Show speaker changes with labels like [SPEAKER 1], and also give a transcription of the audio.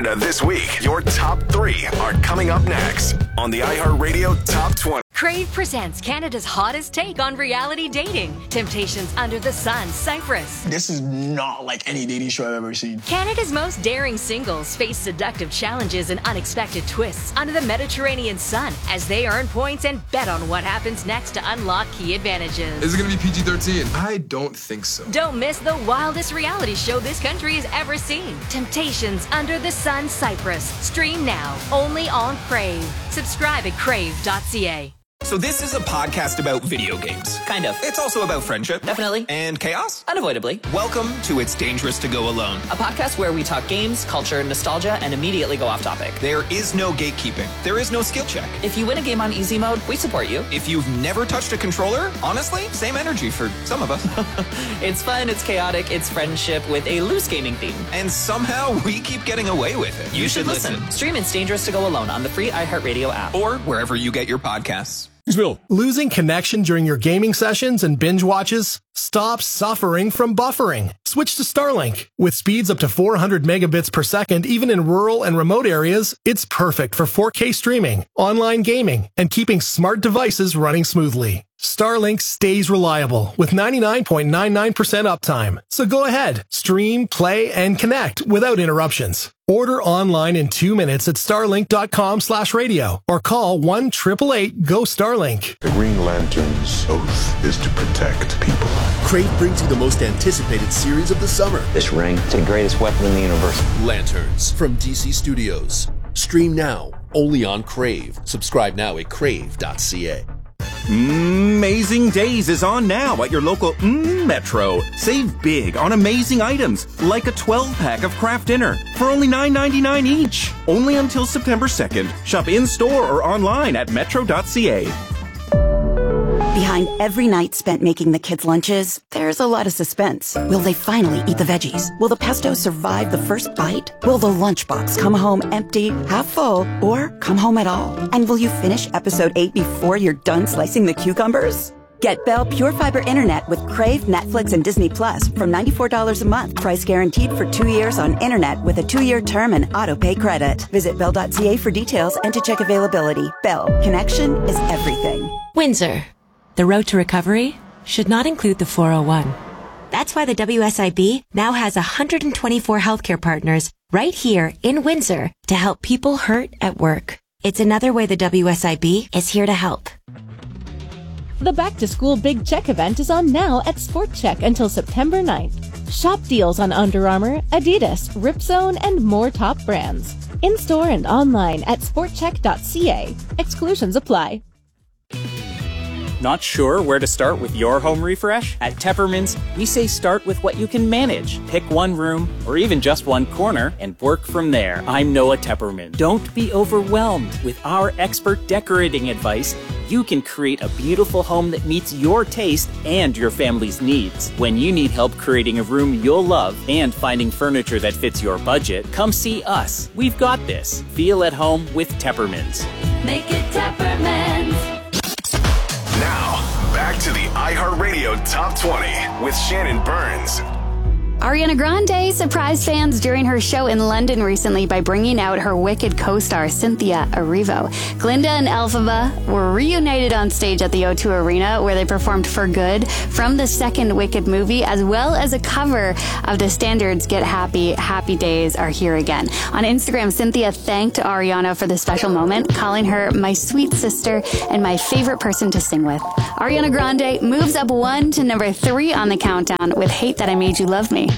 [SPEAKER 1] Canada this week. Your top 3 are coming up next on the iHeartRadio Top 20.
[SPEAKER 2] Crave presents Canada's hottest take on reality dating. Temptations Under the Sun, Cyprus.
[SPEAKER 3] This is not like any dating show I've ever seen.
[SPEAKER 2] Canada's most daring singles face seductive challenges and unexpected twists under the Mediterranean sun as they earn points and bet on what happens next to unlock key advantages.
[SPEAKER 4] Is it going to be PG-13? I don't think so.
[SPEAKER 2] Don't miss the wildest reality show this country has ever seen. Temptations Under the Sun, Cyprus. Stream now, only on Crave. Subscribe at crave.ca.
[SPEAKER 5] So this is a podcast about video games.
[SPEAKER 6] Kind of.
[SPEAKER 5] It's also about friendship.
[SPEAKER 6] Definitely.
[SPEAKER 5] And chaos.
[SPEAKER 6] Unavoidably.
[SPEAKER 5] Welcome to It's Dangerous to Go Alone.
[SPEAKER 6] A podcast where we talk games, culture, nostalgia, and immediately go off topic.
[SPEAKER 5] There is no gatekeeping. There is no skill check.
[SPEAKER 6] If you win a game on easy mode, we support you.
[SPEAKER 5] If you've never touched a controller, honestly, same energy for some of us.
[SPEAKER 6] It's fun, it's chaotic, it's friendship with a loose gaming theme.
[SPEAKER 5] And somehow we keep getting away with it.
[SPEAKER 6] You should listen. Stream It's Dangerous to Go Alone on the free iHeartRadio app.
[SPEAKER 5] Or wherever you get your podcasts.
[SPEAKER 7] Losing connection during your gaming sessions and binge watches? Stop suffering from buffering. Switch to Starlink. With speeds up to 400 megabits per second, even in rural and remote areas, it's perfect for 4K streaming, online gaming, and keeping smart devices running smoothly. Starlink stays reliable with 99.99% uptime. So go ahead, stream, play, and connect without interruptions. Order online in 2 minutes at starlink.com/radio or call 1-888-GO-STARLINK.
[SPEAKER 8] The Green Lantern's oath is to protect people.
[SPEAKER 9] Crave brings you the most anticipated series of the summer.
[SPEAKER 10] This ring is the greatest weapon in the universe.
[SPEAKER 9] Lanterns from DC Studios. Stream now, only on Crave. Subscribe now at crave.ca.
[SPEAKER 11] Amazing Days is on now at your local Metro. Save big on amazing items like a 12-pack of Kraft Dinner for only $9.99 each. Only until September 2nd. Shop in-store or online at metro.ca.
[SPEAKER 12] Behind every night spent making the kids' lunches, there's a lot of suspense. Will they finally eat the veggies? Will the pesto survive the first bite? Will the lunchbox come home empty, half full, or come home at all? And will you finish episode 8 before you're done slicing the cucumbers? Get Bell Pure Fiber Internet with Crave, Netflix, and Disney Plus from $94 a month. Price guaranteed for 2 years on internet with a 2-year term and auto-pay credit. Visit Bell.ca for details and to check availability. Bell. Connection is everything.
[SPEAKER 13] Windsor. The road to recovery should not include the 401. That's why the WSIB now has 124 healthcare partners right here in Windsor to help people hurt at work. It's another way the WSIB is here to help.
[SPEAKER 14] The Back to School Big Check event is on now at Sport Check until September 9th. Shop deals on Under Armour, Adidas, Ripzone, and more top brands. In-store and online at sportcheck.ca. Exclusions apply.
[SPEAKER 15] Not sure where to start with your home refresh? At Teppermans, we say start with what you can manage. Pick one room, or even just one corner, and work from there. I'm Noah Tepperman. Don't be overwhelmed. With our expert decorating advice, you can create a beautiful home that meets your taste and your family's needs. When you need help creating a room you'll love and finding furniture that fits your budget, come see us. We've got this. Feel at home with Teppermans.
[SPEAKER 2] Make it Teppermans.
[SPEAKER 1] Now, back to the iHeartRadio Top 20 with Shannon Burns.
[SPEAKER 16] Ariana Grande surprised fans during her show in London recently by bringing out her Wicked co-star Cynthia Erivo. Glinda and Elphaba were reunited on stage at the O2 Arena, where they performed For Good from the second Wicked movie, as well as a cover of the standards Get Happy, Happy Days Are Here Again. On Instagram, Cynthia thanked Ariana for the special moment, calling her my sweet sister and my favorite person to sing with. Ariana Grande moves up 1 to number 3 on the countdown with Hate That I Made You Love Me.